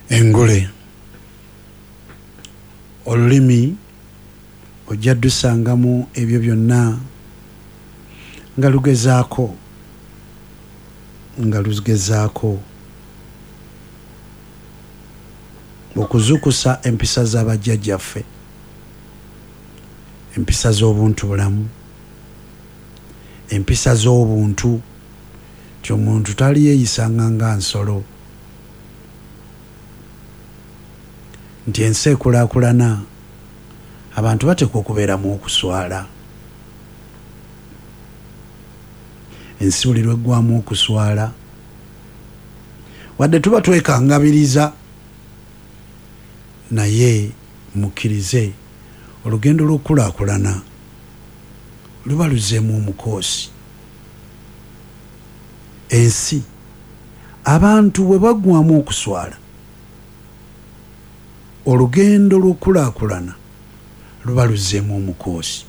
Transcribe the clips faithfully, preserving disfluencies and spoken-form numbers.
engule olulimi ojja dusangamu ebyo byonna nga lugezaako nga lugezaako okuzukusa empisa z'abajjajjaffe, empisa z'obuntu bulamu, empisa z'obuntu ti omuntu tali yeeyisanga nga nsolo, nti ensi ekulaakulana abantu bateekwa okubeeramu okuswala. Ensi buli lweggwamu okuswala wadde tuba twekangabiriza, naye mukkirize olugendo lw'okulaakulana luba luzeemu omukoosi. Ensi abantu bwe baggwamu okuswala olugendo lw'okulaakulana luba luzeemu omukoosi.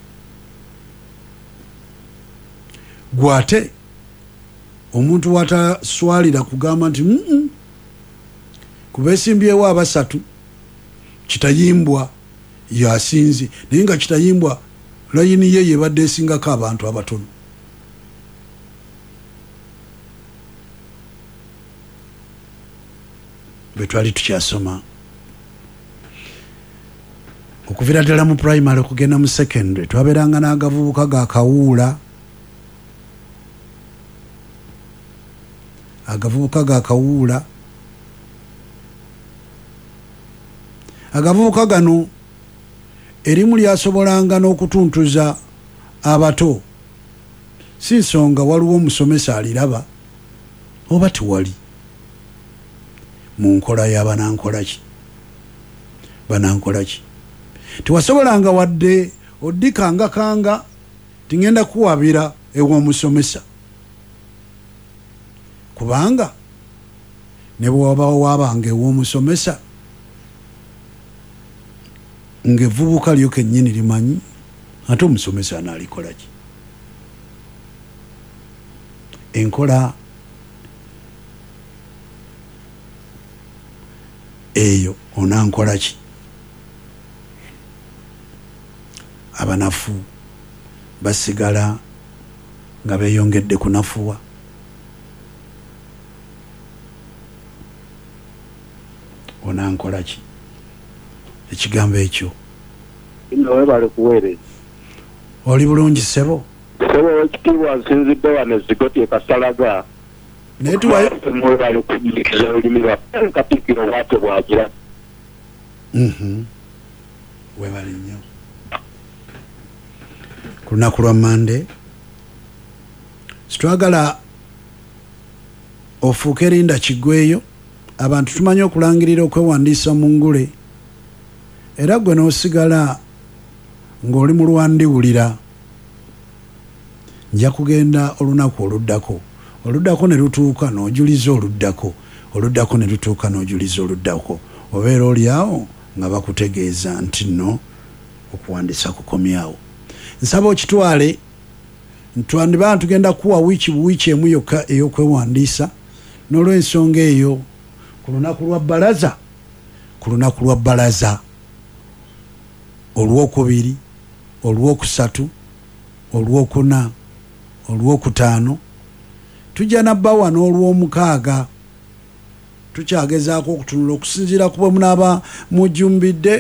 Gwate omuntu wataswalira kugamba nti mm kubeesimbyewo abasatu kitayimbwa yasinze, naye nga kitayimbwa layini ye yebadde esingako abantu abatono. Bwe twali tukyasoma okuvira ddala mu primary okugenda mu secondary, twabeeranga n'agavubuka ga kawuula, agavubuka ga kawuula. Agavubuka gano erimu lyasobolanga n'okutuntuza abato, si nsonga waliwo omusomesa aliraba oba tiwali, mu nkola y'abanankolaki banankolaki. Tiwasobolanga wadde oddikangakanga tingenda kuwabira ew'omusomesa, kubanga ne bw'wabawo wabanga ew'omusomesa ng'evvubuka lyo kennyini limanyi ate omusomesa analikolaki. Enkola eyo onankolaki? Abanafu basigala nga beeyongedde kunafuwa. Onankolaki? Ekigambo ekyo nawe bali kuweereza. Oli bulungi ssebo? Ssebo w'ekitiibwa nsinzidde wano Zigoti e Kasalaga. Naye tuwaye mwe bali kunyirikiza olulimi lwa Katikkiro bw'ate bw'agira. Weebale nnyo. Ku lunaku lwa Mande sitwagala ofuuke erinda kiggweyo, abantu tumanye okulangirira okwewandiisa mu ngule, era gwe n'osigala ng'oli mu lwandiwulira. Nja kugenda olunaku oluddako, oluddako ne lutuuka n'ojuliza oluddako, oluddako ne lutuuka n'ojuliza oluddako. Obeera oli awo nga bakutegeeza nti nno okuwandiisa kukomyawo. Nsaba okitwale, ntwandiba tugenda kuwa wiiki buwiiki emu yokka ey'okwewandiisa, n'olw'ensonga eyo ku lunaku lwa bbalaza, ku lunaku lwa bbalaza olwokubiri, olwokusatu, olwokuna, olwokutaano, tujja nabbawa n'olwomukaaga. Tukyagezaako okutunula okusinziira ku bwe munaaba mujjumbidde